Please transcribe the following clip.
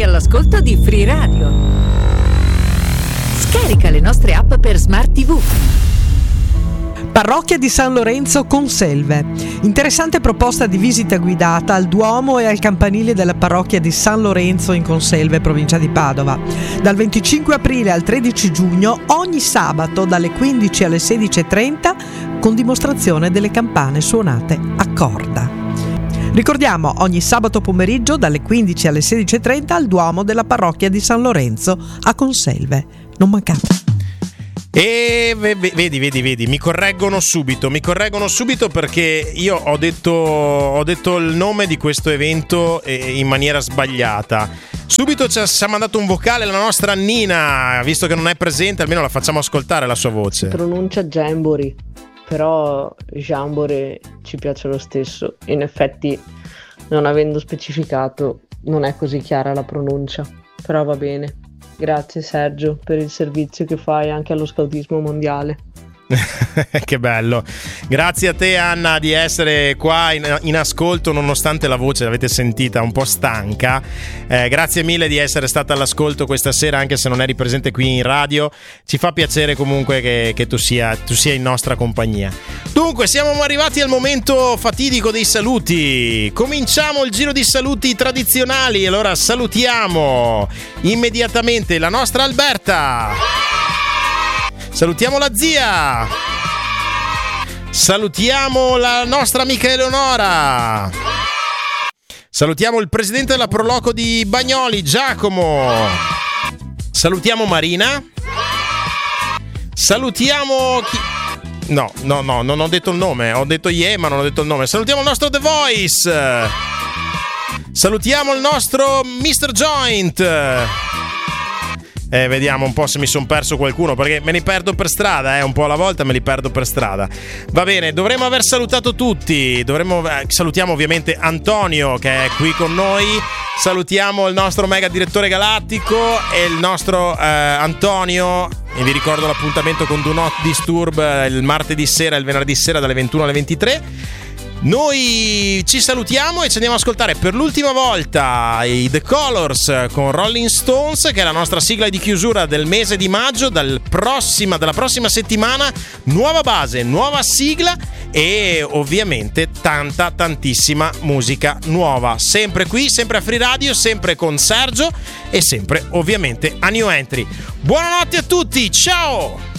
Sei all'ascolto di Free Radio. Scarica le nostre app per Smart TV. Parrocchia di San Lorenzo Conselve. Interessante proposta di visita guidata al Duomo e al campanile della parrocchia di San Lorenzo in Conselve, provincia di Padova. Dal 25 aprile al 13 giugno, ogni sabato dalle 15 alle 16:30, con dimostrazione delle campane suonate a corda. Ricordiamo, ogni sabato pomeriggio dalle 15 alle 16:30 al Duomo della parrocchia di San Lorenzo a Conselve. Non mancate. E vedi, mi correggono subito perché io ho detto il nome di questo evento in maniera sbagliata. Subito ci ha mandato un vocale la nostra Nina, visto che non è presente, almeno la facciamo ascoltare la sua voce. Si pronuncia Jamboree, però Jamboree ci piace lo stesso. In effetti, non avendo specificato, non è così chiara la pronuncia, però va bene. Grazie Sergio per il servizio che fai anche allo scautismo mondiale. Che bello. Grazie a te Anna di essere qua in ascolto, nonostante la voce l'avete sentita un po' stanca. Grazie mille di essere stata all'ascolto questa sera, anche se non eri presente qui in radio. Ci fa piacere comunque che tu sia in nostra compagnia. Dunque siamo arrivati al momento fatidico dei saluti. Cominciamo il giro di saluti tradizionali. Allora salutiamo immediatamente la nostra Alberta. Salutiamo la zia. Salutiamo la nostra amica Eleonora. Salutiamo il presidente della Proloco di Bagnoli, Giacomo. Salutiamo Marina. Salutiamo No, non ho detto il nome. Ho detto ma non ho detto il nome. Salutiamo il nostro The Voice. Salutiamo il nostro Mr. Joint. Vediamo un po' se mi sono perso qualcuno, perché me ne perdo per strada, un po' alla volta me li perdo per strada. Va bene, dovremmo aver salutato tutti. Salutiamo ovviamente Antonio che è qui con noi. Salutiamo il nostro mega direttore galattico e il nostro Antonio. E vi ricordo l'appuntamento con Do Not Disturb il martedì sera e il venerdì sera dalle 21 alle 23. Noi ci salutiamo e ci andiamo ad ascoltare per l'ultima volta i The Colors con Rolling Stones, che è la nostra sigla di chiusura del mese di maggio. Dalla prossima settimana nuova base, nuova sigla e ovviamente tantissima musica nuova, sempre qui, sempre a Free Radio, sempre con Sergio e sempre ovviamente a New Entry. Buonanotte a tutti, ciao!